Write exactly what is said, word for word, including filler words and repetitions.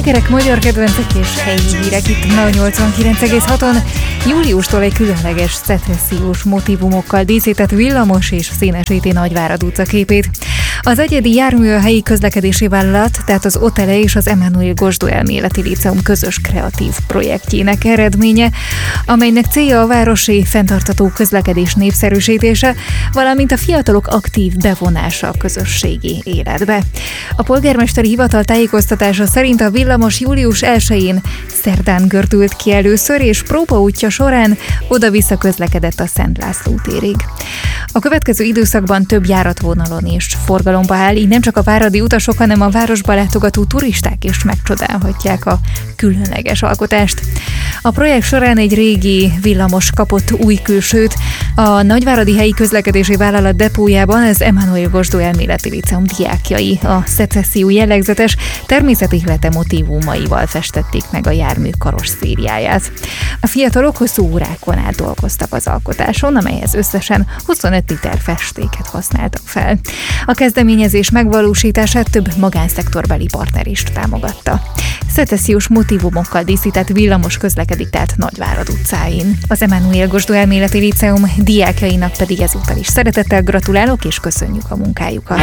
Slágerek, magyar kedvencek és helyi hírek itt a nyolcvankilenc egész haton. Júliustól egy különleges szecessziós motívumokkal díszített villamos és színesíti Nagyvárad utca képét. Az egyedi jármű a helyi közlekedési vállalat, tehát az Otele és az Emanuel Gosdó Elméleti Líceum közös kreatív projektjének eredménye, amelynek célja a városi fenntartható közlekedés népszerűsítése, valamint a fiatalok aktív bevonása a közösségi életbe. A polgármesteri hivatal tájékoztatása szerint a villamos július elsején szerdán gördült ki először, és próbaútja során oda-vissza közlekedett a Szent László térig. A következő időszakban több járatvonalon is forgalomba áll, így nem csak a váradi utasok, hanem a városba látogató turisták is megcsodálhatják a különleges alkotást. A projekt során egy régi villamos kapott új külsőt. A nagyváradi helyi közlekedési vállalat depójában az Emanuel Gosdó Elméleti Líceum diákjai a szecesszió jellegzetes természetihlete motívumaival festették meg a jármű karosszériáját. A fiatalok hosszú órákon át dolgoztak az alkotáson, amelyhez összesen huszonöt liter festéket használtak fel. A kezdeményezés megvalósítását több magánszektorbeli partner is támogatta. Szecessziós motívumokkal díszített villamos közlekedik tehát Nagyvárad utcáin. Az Emanuel Gosdó Elméleti Líceum diákjainak pedig ezúttal is szeretettel gratulálok és köszönjük a munkájukat.